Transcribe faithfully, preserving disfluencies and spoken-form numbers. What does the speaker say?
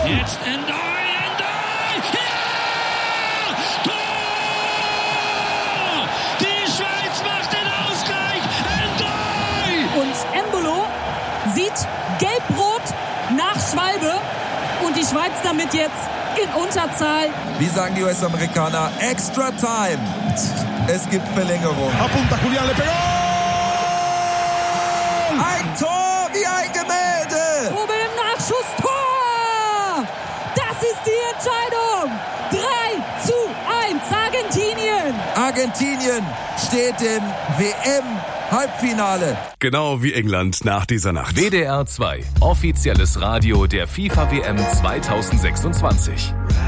Jetzt Endoi, Endoi! Ja! Tor! Die Schweiz macht den Ausgleich! Endoi! Und Embolo sieht gelb-rot nach Schwalbe und die Schweiz damit jetzt in Unterzahl. Wie sagen die U S-Amerikaner? Extra Time. Es gibt Verlängerung. Apunta Julián, le pegó! Ein Tor wie ein Gemälde. Oben im Nachschuss Tor! Das ist die Entscheidung. drei zu eins Argentinien. Argentinien steht im W M-Halbfinale. Genau wie England nach dieser Nacht. W D R zwei, offizielles Radio der FIFA W M zweitausendsechsundzwanzig.